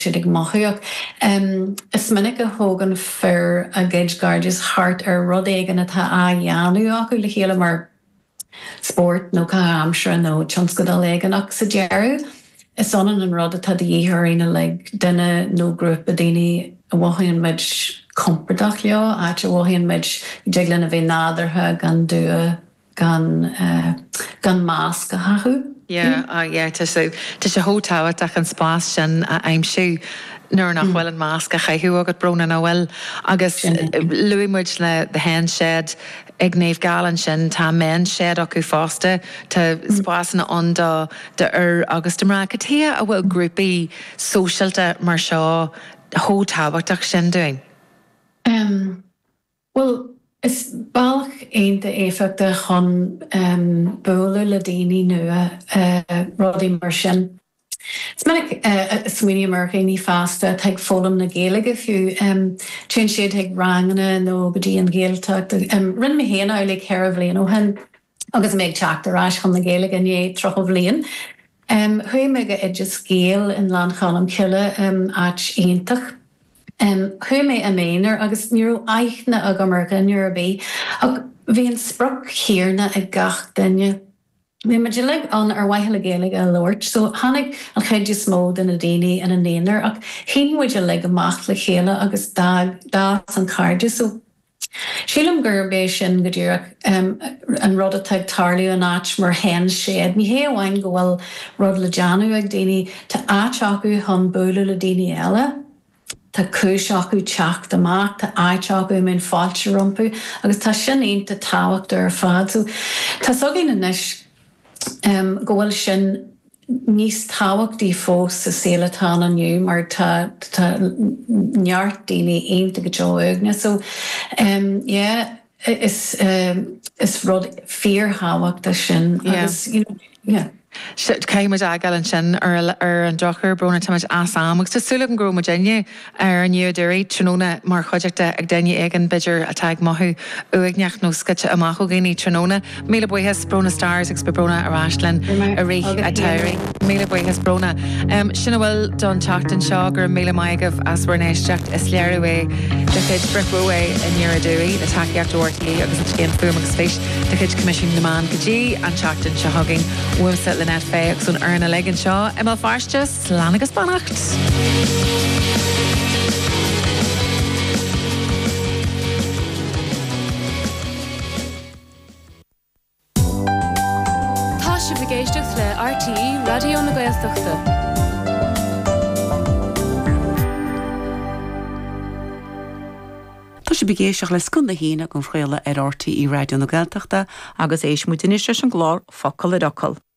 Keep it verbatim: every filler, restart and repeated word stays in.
sidig machuach. Um, is minnig a hogan fer a gage garges hart ar rodégan at ha a janu acu le chéle mar sport no ka amsra no chans go legan ac sa jeru. Is on an rod at had year in a leg dinner no group bedini a wahin midge comperdach leo at a wahin midge jiglin of a nader her gan do gan uh, gan mask a hahu. Yeah, uh, yeah, tis a tis a hotel at an spas sin I'm sure nur nach well an mask a chahu agad brona na well agus Louis Mudge le the hen shed Ignave Galan sin tá men shed acu fásta tá spásna onda de ur agus demra catia a bhfuil grúpi socialta mar seo hótáhachtach sin doing. Um, well, is balch ein de éfachta chun um, bóla le daoine nua uh, rodí mar sin. It's like a sweeney American ní fasta take fólam na Gaelige fiú um chin siad ag rangana no badí an Gaeltach um rin me héna le care of lean ó hen agus méid teachtar ras chun na Gaelige ní troch of lean um hui mega edge scale in land chalam kille um at eintach um hui me a mainer agus neuro aichna ag American Eurobe ag bhíon sprach hirna a gach dinne. We majilig on our wahila gaelig a lord, so hannig al chedju smód in a dini and a nainer, ac hin would you leg a mach le chela agus dag das and cardju, so Sheelam Gurbation Gadir um and Roda Tag Tarlio and Ach mer hen shed, ni he wine go well Rod Lejanu ag dini to Achaku hun bulu le dini ella. Ta cúiseachu teach de maach ta aiteachu min fáilte rumpu agus tá sin aonanta táhacht ar fad, so tá sogin inis Um, gohfuil sin níos táhachtí fós sa sélatá aniu mar tá tá neart daoine aonanta go teoigna. So um, yeah, is um, is rud fear háhacht sin agus you know, yeah. Caiimid agal sin ar an drochar brona tamid asam agus tásúla an gró Virginia ar an Nniuadúirí tróna mar chuideachta ag daine ag an bidger a taig maithú uigneach nó scaite amach ó géine tróna míle buíhes brona stars ag spe brona ar Ashland a rí a tairí míle buíhes brona sinna bhfuil don teachtain seo gur míle maigah as bharnéisteach is léirú de chud bricróé in Nniuadúirí a takeíocht ortaí agus a céan fuam agus féis de chud comisiún na man go dtí an teachtain seo hugging uamsa le net fé agus an arna legan seo Emma Farstas slán agus bannacht. Tá si bhgéisteach le R T E Radio na Gaeltachta. Tá si bigéiseach le scunda hína gon chréile ar R T E Radio na Gaeltachta agus éis muidir an glár focail a docail.